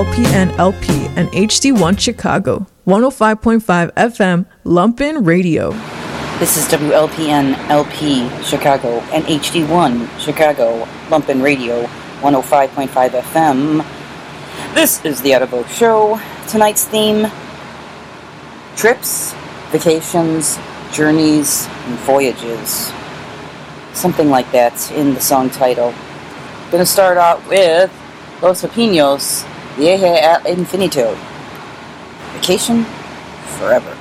WLPN-LP and HD1 Chicago, 105.5 FM, Lumpen Radio. This is WLPN-LP Chicago and HD1 Chicago, Lumpen Radio, 105.5 FM. This is the Audible Show. Tonight's theme, trips, vacations, journeys, and voyages. Something like that in the song title. Gonna start out with Los Opinos, Viaje al Infinito. Vacation forever.